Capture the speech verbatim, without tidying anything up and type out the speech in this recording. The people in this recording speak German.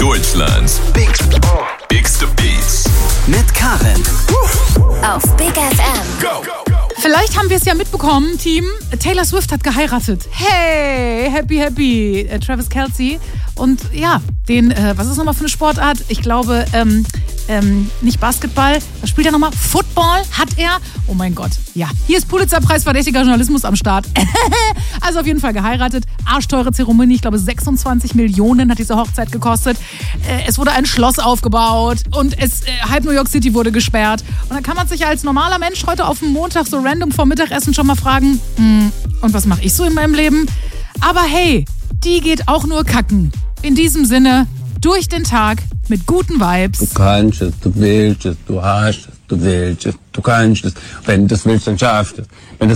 Deutschlands Big, Bigste Beats. Mit Karin. Auf Big F M. Go! Vielleicht haben wir es ja mitbekommen, Team. Taylor Swift hat geheiratet. Hey, happy, happy. Äh, Travis Kelce. Und ja, den, äh, was ist nochmal für eine Sportart? Ich glaube, ähm, ähm, nicht Basketball. Was spielt er nochmal? Football hat er. Oh mein Gott. Ja, hier ist Pulitzer-Preis verdächtiger Journalismus am Start. Also auf jeden Fall geheiratet. Arschteure Zeremonie. Ich glaube, sechsundzwanzig Millionen hat diese Hochzeit gekostet. Äh, es wurde ein Schloss aufgebaut und es, äh, halb New York City wurde gesperrt. Und dann kann man sich als normaler Mensch heute auf dem Montag so random vor Mittagessen schon mal fragen, hm, und was mache ich so in meinem Leben? Aber hey, die geht auch nur kacken. In diesem Sinne, durch den Tag mit guten Vibes. Du kannst es, du willst es, du hast es, du willst es, du kannst es. Wenn du das willst, dann schaffst du es. Wenn